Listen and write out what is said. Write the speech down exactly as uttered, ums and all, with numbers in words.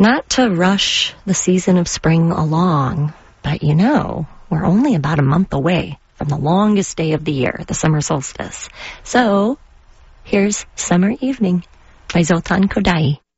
Not to rush the season of spring along, but you know, we're only about a month away from the longest day of the year, the summer solstice. So, here's Summer Evening by Zoltan Kodaly.